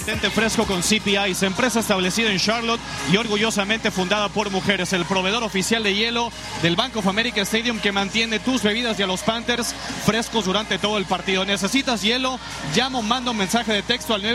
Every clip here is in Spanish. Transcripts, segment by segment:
Mantente fresco con CP Ice, empresa establecida en Charlotte y orgullosamente fundada por mujeres. El proveedor oficial de hielo del Bank of America Stadium que mantiene tus bebidas y a los Panthers frescos durante todo el partido. ¿Necesitas hielo? Llama o manda un mensaje de texto al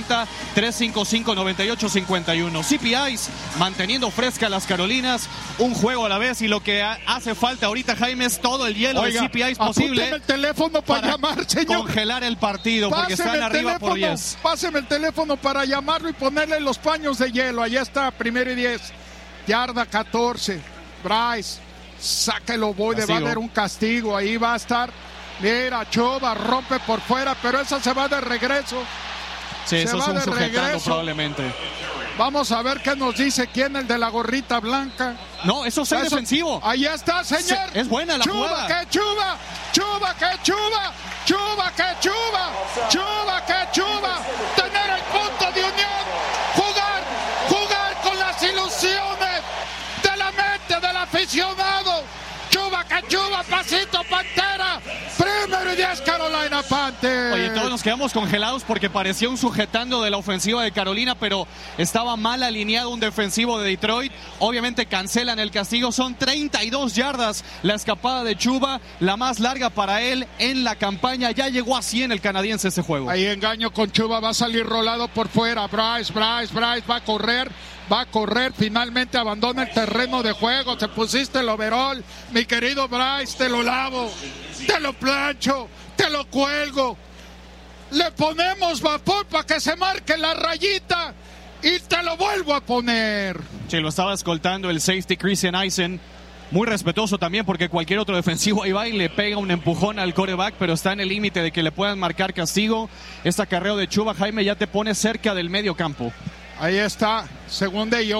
980-355-9851. CP Ice, manteniendo fresca las Carolinas, un juego a la vez, y lo que hace falta ahorita, Jaime, es todo el hielo de CP Ice posible. El teléfono para llamar, señor. Congelar el partido, porque están arriba por 10. Páseme el teléfono para llamarlo y ponerle los paños de hielo. Allá está, 1st y 10. Yarda 14. Bryce, sáquelo, Boyd, va a haber un castigo. Ahí va a estar. Mira, Chuba rompe por fuera, pero esa se va de regreso. Sí, eso es un sujetando probablemente. Vamos a ver qué nos dice quién, el de la gorrita blanca. No, eso es defensivo. Ahí está, señor. Es buena la jugada. Que Chuba, Chuba, que Chuba, Chuba, que Chuba, Chuba, que Chuba. Tener el punto de unión. Jugar con las ilusiones de la mente del aficionado. Chuba, que Chuba, pasito Pantera. 1st y 10 Carolina Panthers. Oye, todos nos quedamos congelados porque parecía un sujetando de la ofensiva de Carolina, pero estaba mal alineado un defensivo de Detroit. Obviamente cancelan el castigo. Son 32 yardas la escapada de Chuba, la más larga para él en la campaña. Ya llegó a 100 el canadiense ese juego. Ahí engaño con Chuba, va a salir rolado por fuera. Bryce va a correr, finalmente abandona el terreno de juego. Te pusiste el overall, mi querido Bryce, te lo lavo, te lo plancho, te lo cuelgo, le ponemos vapor para que se marque la rayita y te lo vuelvo a poner. Sí, lo estaba escoltando el safety Christian Eisen, muy respetuoso también, porque cualquier otro defensivo ahí va y le pega un empujón al quarterback, pero está en el límite de que le puedan marcar castigo. Este acarreo de Chuba, Jaime, ya te pone cerca del medio campo. Ahí está, 2nd y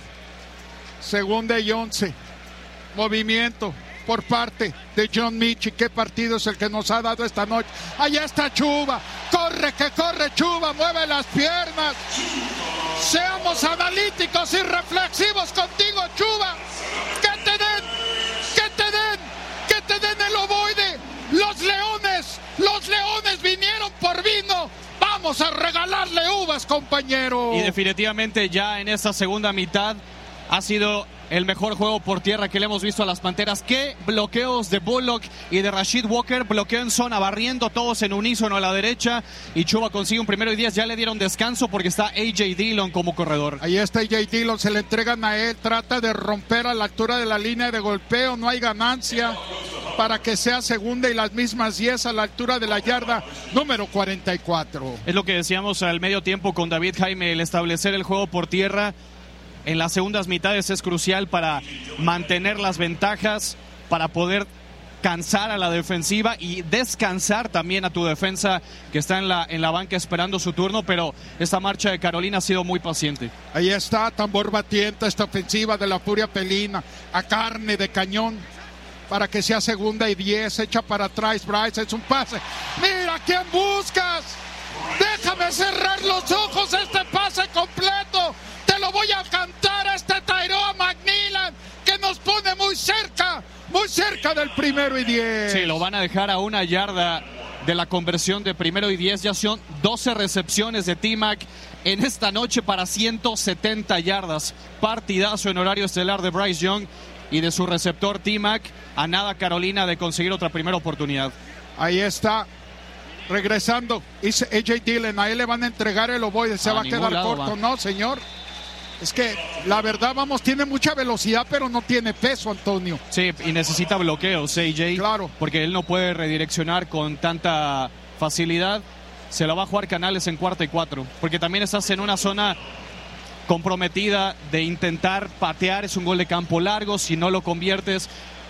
11. Movimiento por parte de John Michie. ¿Qué partido es el que nos ha dado esta noche? Allá está Chuba. Corre Chuba, mueve las piernas. Seamos analíticos y reflexivos contigo, Chuba. Que te den el ovoide. Los leones vinieron por vino. Vamos a regalarle uvas, compañero. Y definitivamente ya en esta segunda mitad ha sido el mejor juego por tierra que le hemos visto a las Panteras. Qué bloqueos de Bullock y de Rashid Walker. Bloqueo en zona, barriendo todos en unísono a la derecha. Y Chuba consigue un 1st y 10. Ya le dieron descanso porque está A.J. Dillon como corredor. Ahí está A.J. Dillon, se le entregan a él. Trata de romper a la altura de la línea de golpeo. No hay ganancia para que sea 2nd y las mismas 10 a la altura de la yarda número 44. Es lo que decíamos al medio tiempo con David, Jaime. El establecer el juego por tierra en las segundas mitades es crucial para mantener las ventajas, para poder cansar a la defensiva y descansar también a tu defensa que está en la banca esperando su turno. Pero esta marcha de Carolina ha sido muy paciente. Ahí está, tambor batiente, esta ofensiva de la Furia Pelina, a carne de cañón, para que sea 2nd y 10, echa para atrás Bryce, es un pase. ¡Mira quién buscas! ¡Déjame cerrar los ojos! ¡Este pase completo! ¡Te lo voy a cantar a este Tyrone McMillan, que nos pone muy cerca del 1st y 10! Sí, lo van a dejar a 1 yarda de la conversión de 1st y 10. Ya son 12 recepciones de T-Mac en esta noche para 170 yardas. Partidazo en horario estelar de Bryce Young y de su receptor T-Mac. A nada Carolina de conseguir otra primera oportunidad. Ahí está, regresando, dice A.J. Dillon, a él le van a entregar el ovoide, se va a quedar corto. No, señor, es que la verdad, tiene mucha velocidad, pero no tiene peso, Antonio. Sí, y necesita bloqueos, AJ. Claro. Porque él no puede redireccionar con tanta facilidad. Se lo va a jugar Canales en 4th y 4, porque también estás en una zona comprometida de intentar patear. Es un gol de campo largo, si no lo conviertes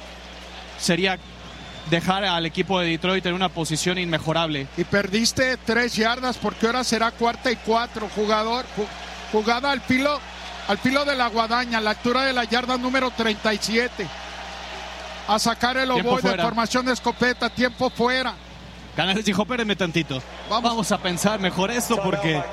sería dejar al equipo de Detroit en una posición inmejorable. Y perdiste 3 yardas porque ahora será 4th y 4. Jugada al filo de la guadaña, a la altura de la yarda número 37. A sacar el ovoide de formación de escopeta, tiempo fuera. Canales dijo, espérenme tantito. Vamos a pensar mejor esto porque...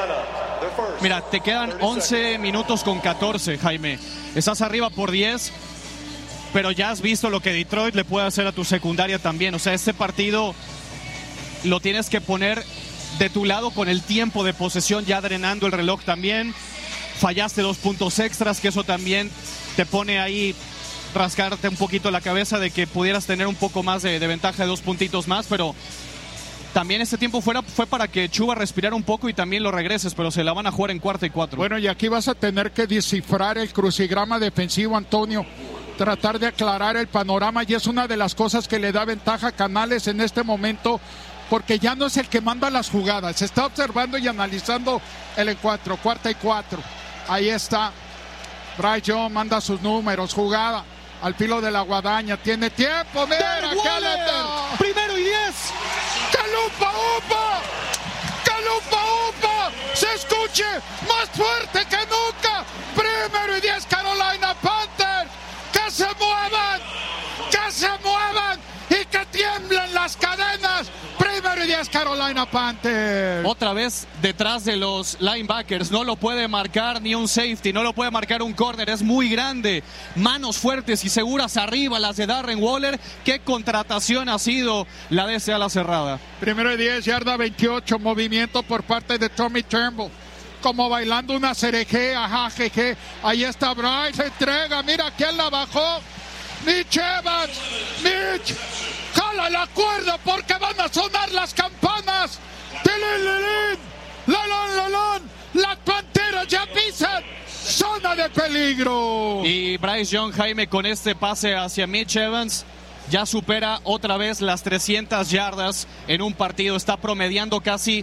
Mira, te quedan 11 minutos con 14, Jaime. Estás arriba por 10, pero ya has visto lo que Detroit le puede hacer a tu secundaria también. O sea, este partido lo tienes que poner de tu lado con el tiempo de posesión ya drenando el reloj también. Fallaste 2 puntos extras, que eso también te pone ahí rascarte un poquito la cabeza de que pudieras tener un poco más de ventaja de 2 puntitos más, pero también este tiempo fue para que Chuba respirara un poco y también lo regreses, pero se la van a jugar en 4ª y 4. Bueno, y aquí vas a tener que descifrar el crucigrama defensivo, Antonio, tratar de aclarar el panorama, y es una de las cosas que le da ventaja a Canales en este momento, porque ya no es el que manda las jugadas, se está observando y analizando el encuentro. 4ª y 4, ahí está Bryce Young, manda sus números, jugada al filo de la guadaña, tiene tiempo, mira, Waller, primero y 10. ¡Calupa Upa! ¡Calupa Upa! ¡Se escuche más fuerte que nunca! Primero y 10, Carolina Panthers. ¡Que se muevan! ¡Que se muevan! ¡Y que tiemblen las cadenas! Primero y 10, Carolina Panthers. Otra vez detrás de los linebackers, no lo puede marcar ni un safety, no lo puede marcar un corner, es muy grande. Manos fuertes y seguras arriba las de Darren Waller. Qué contratación ha sido la de ese ala cerrada. Primero y 10, yarda 28, movimiento por parte de Tommy Turnbull, como bailando una cereje, ajá, jeje. Ahí está Bryce, entrega, mira quién la bajó. Mitch Evans, Mitch, jala la cuerda porque van a sonar las campanas. ¡Tilililín! ¡Lalón, lalón! ¡Las Panteras ya pisan! ¡Zona de peligro! Y Bryce Young, Jaime, con este pase hacia Mitch Evans, ya supera otra vez las 300 yardas en un partido. Está promediando casi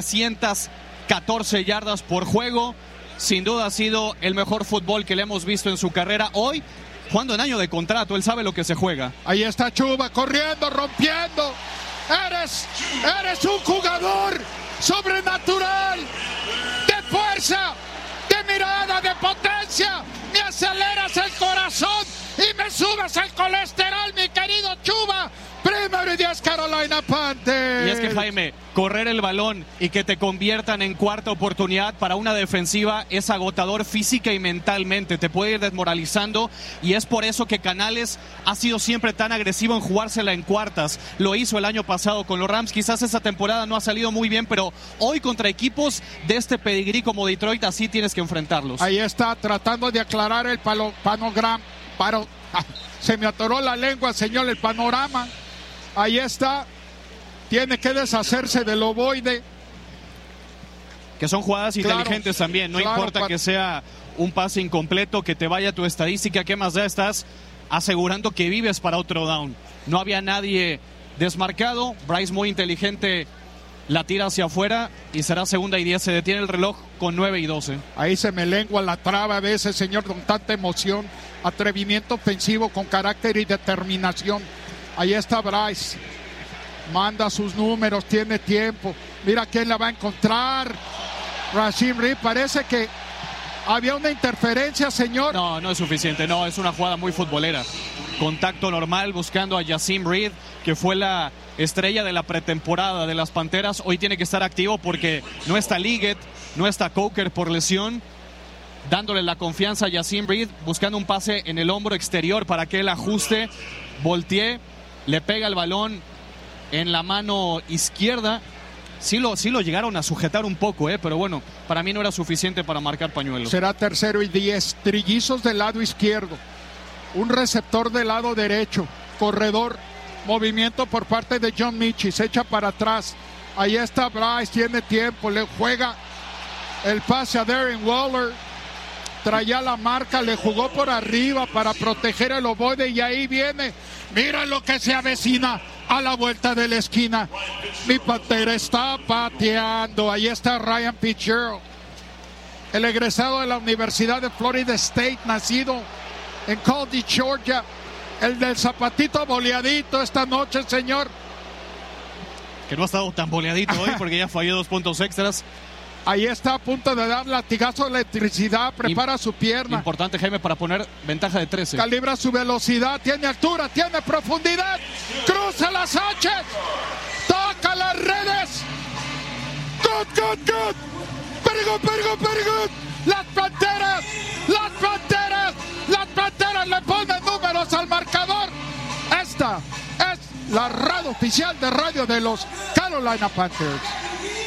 314 yardas por juego. Sin duda ha sido el mejor fútbol que le hemos visto en su carrera. Hoy, jugando en año de contrato, él sabe lo que se juega. Ahí está Chuba corriendo, rompiendo. Eres un jugador sobrenatural, de fuerza, de mirada, de potencia. Me aceleras el corazón y me subes el colesterol, mi querido Chuba. Primero y 10, Carolina Panthers. Y es que, Jaime, correr el balón y que te conviertan en 4ª oportunidad para una defensiva es agotador física y mentalmente, te puede ir desmoralizando, y es por eso que Canales ha sido siempre tan agresivo en jugársela en cuartas. Lo hizo el año pasado con los Rams, quizás esa temporada no ha salido muy bien, pero hoy contra equipos de este pedigrí como Detroit, así tienes que enfrentarlos. Ahí está, tratando de aclarar el panorama. Se me atoró la lengua, señor, el panorama. Ahí está, tiene que deshacerse del ovoide. Que son jugadas inteligentes también, no importa que sea un pase incompleto, que te vaya tu estadística, ¿qué más da? Estás asegurando que vives para otro down. No había nadie desmarcado, Bryce muy inteligente la tira hacia afuera y será 2ª y 10, se detiene el reloj con 9 y 12. Ahí se me lengua la traba a veces, señor, con tanta emoción, atrevimiento ofensivo con carácter y determinación. Ahí está Bryce, manda sus números, tiene tiempo, mira quién la va a encontrar. Rasheed Reed, parece que había una interferencia, señor. No, no es suficiente, no, es una jugada muy futbolera. Contacto normal buscando a Yasim Reed, que fue la estrella de la pretemporada de las Panteras. Hoy tiene que estar activo porque no está Liggett, no está Coker por lesión. Dándole la confianza a Yasim Reed, buscando un pase en el hombro exterior para que él ajuste, voltee. Le pega el balón en la mano izquierda. Sí lo llegaron a sujetar un poco, pero bueno, para mí no era suficiente para marcar pañuelo. Será 3º y 10. Trillizos del lado izquierdo. Un receptor del lado derecho. Corredor. Movimiento por parte de John Michie. Se echa para atrás. Ahí está Bryce. Tiene tiempo. Le juega el pase a Darren Waller. Traía la marca, le jugó por arriba para proteger el ovoide y ahí viene. Mira lo que se avecina a la vuelta de la esquina. Mi Pantera está pateando. Ahí está Ryan Fitzgerald, el egresado de la Universidad de Florida State, nacido en Colby, Georgia. El del zapatito boleadito esta noche, señor. Que no ha estado tan boleadito hoy porque ya falló 2 puntos extras. Ahí está a punto de dar latigazo de electricidad, prepara su pierna. Importante, Jaime, para poner ventaja de 13. Calibra su velocidad, tiene altura, tiene profundidad. Cruza las H, toca las redes. Good. Very good. Las Panteras le ponen números al marcador. Esta es la radio oficial de radio de los Carolina Panthers.